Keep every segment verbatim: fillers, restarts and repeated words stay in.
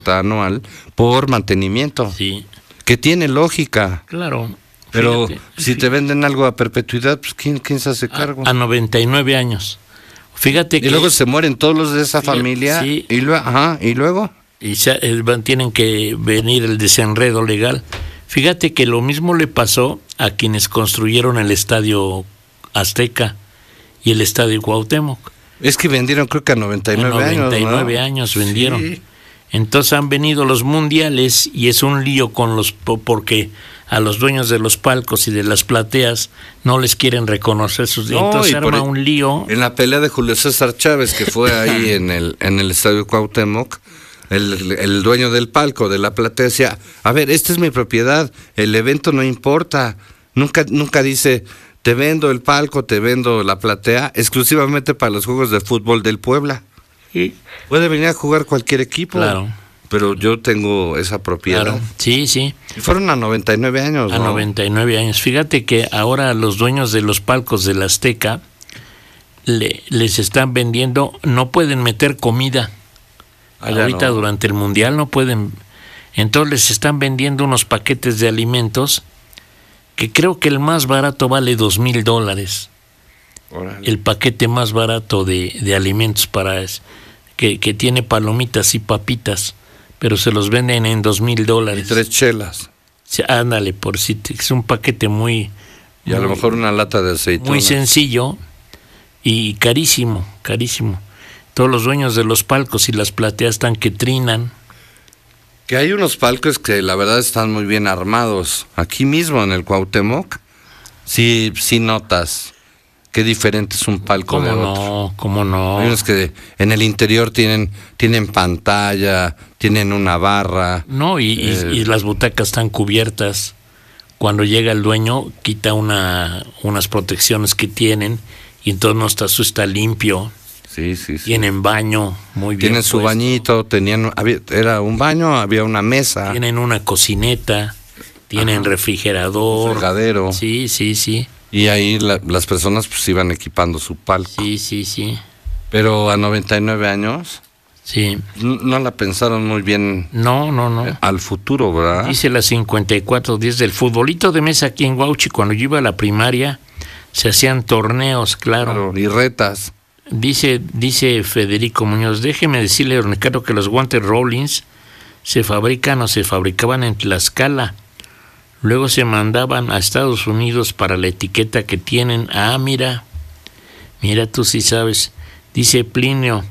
anual por mantenimiento. Sí. Que tiene lógica. Claro. Pero fíjate, si fíjate. te venden algo a perpetuidad, pues ¿quién, quién se hace cargo? A, a noventa y nueve años. Fíjate y que... luego se mueren todos los de esa fíjate, familia. sí. Y, luego, ajá, y luego... Y se, eh, van- tienen que venir el desenredo legal. Fíjate que lo mismo le pasó a quienes construyeron el Estadio Azteca y el Estadio Cuauhtémoc. Es que vendieron creo que a noventa y nueve años, noventa y nueve ¿no? años vendieron. Sí. Entonces han venido los mundiales y es un lío con los po- porque a los dueños de los palcos y de las plateas no les quieren reconocer sus No, entonces y por arma el- un lío. En la pelea de Julio César Chávez, que fue ahí en el en el Estadio Cuauhtémoc, el, el dueño del palco, de la platea, decía, a ver, esta es mi propiedad, el evento no importa. Nunca, nunca dice, te vendo el palco, te vendo la platea, exclusivamente para los juegos de fútbol del Puebla. Sí, Puede venir a jugar cualquier equipo, claro, pero yo tengo esa propiedad. claro. Sí, sí. Y fueron a noventa y nueve años, A ¿no? noventa y nueve años. Fíjate que ahora los dueños de los palcos del Azteca le, les están vendiendo, no pueden meter comida. Ah, ya Ahorita no. durante el mundial no pueden. Entonces les están vendiendo unos paquetes de alimentos que creo que el más barato vale dos mil dólares. Órale. El paquete más barato de, de alimentos para es- que, que tiene palomitas y papitas, pero se los venden en dos mil Y dólares. tres chelas. Sí, ándale, por si te- es un paquete muy, Y a lo muy- mejor una lata de aceituna. muy sencillo y carísimo, carísimo. Todos los dueños de los palcos y las plateas están que trinan. Que hay unos palcos que la verdad están muy bien armados. Aquí mismo en el Cuauhtémoc, sí, sí notas qué diferente es un palco ¿Cómo de otro. no? ¿Cómo no? Hay unos que en el interior tienen, tienen pantalla, tienen una barra. No, y, y- Eh. y las butacas están cubiertas. Cuando llega el dueño, quita una, unas protecciones que tienen y entonces no está, eso está limpio. Sí, sí, sí. Tienen baño, muy bien Tienen su puesto. bañito, tenían, había- era un baño, había una mesa, Tienen una cocineta, tienen Ajá. refrigerador. fregadero. Sí, sí, sí, Y ahí la- las personas pues iban equipando su palco. sí, sí, sí, Pero a noventa y nueve años, sí. n- no la pensaron muy bien No, no, no. eh, al futuro, ¿verdad? Dice la cincuenta y cuatro diez del futbolito de mesa aquí en Huauchi, cuando yo iba a la primaria, se hacían torneos, claro. Claro, y retas. Dice, dice Federico Muñoz, déjeme decirle, don Ricardo, que los guantes Rollins se fabrican o se fabricaban en Tlaxcala. Luego se mandaban a Estados Unidos para la etiqueta que tienen. Ah, mira, mira, tú sí sabes. Dice Plinio,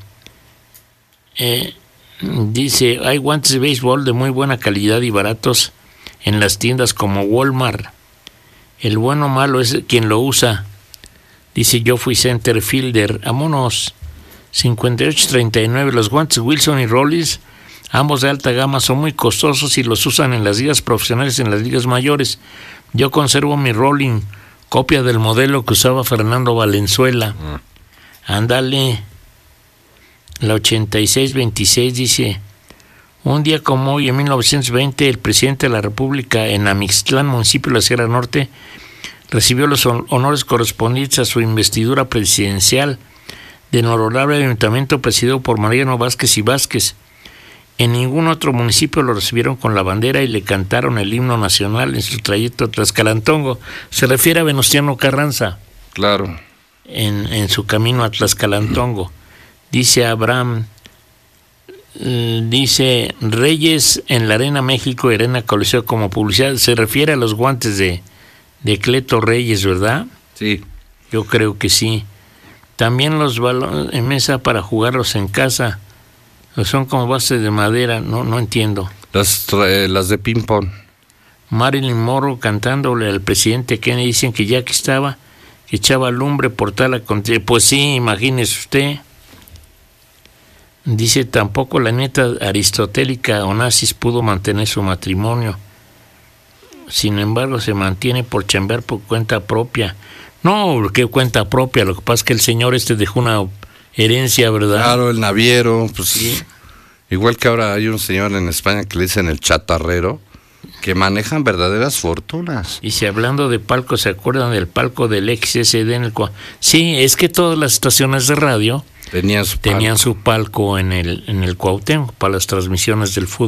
eh, dice, hay guantes de béisbol de muy buena calidad y baratos en las tiendas como Walmart. El bueno o malo es quien lo usa. Dice, yo fui center fielder. Vámonos. cincuenta y ocho treinta y nueve. Los guantes Wilson y Rollins, ambos de alta gama, son muy costosos y los usan en las ligas profesionales y en las ligas mayores. Yo conservo mi Rolling, copia del modelo que usaba Fernando Valenzuela. Ándale. La ochenta y seis veintiséis dice, un día como hoy, en mil novecientos veinte, el presidente de la República en Amixtlán, municipio de la Sierra Norte, recibió los hon- honores correspondientes a su investidura presidencial del honorable ayuntamiento presidido por Mariano Vázquez y Vázquez. En ningún otro municipio lo recibieron con la bandera y le cantaron el himno nacional en su trayecto a Tlaxcalantongo. Se refiere a Venustiano Carranza Claro. en, en su camino a Tlaxcalantongo. Dice Abraham, eh, dice Reyes en la Arena México y Arena Coliseo como publicidad. Se refiere a los guantes de, de Cleto Reyes, ¿verdad? Sí. Yo creo que sí. También los balones en mesa para jugarlos en casa. Son como base de madera, no, no entiendo. Las, tra- las de ping-pong. Marilyn Monroe cantándole al presidente Kennedy, dicen que ya que estaba, que echaba lumbre por tal acontecimiento. Pues sí, imagínese usted. Dice, tampoco la neta aristotélica Onassis pudo mantener su matrimonio. Sin embargo, se mantiene por chambear por cuenta propia. No, ¿qué cuenta propia? Lo que pasa es que el señor este dejó una herencia, ¿verdad? Claro, el naviero, pues Sí. igual que ahora hay un señor en España que le dicen el chatarrero, que manejan verdaderas fortunas. Y si hablando de palco, ¿se acuerdan del palco del X S D en el cual? Sí, es que todas las estaciones de radio Tenían su tenían palco. su palco en el en el Cuauhtémoc para las transmisiones del fútbol.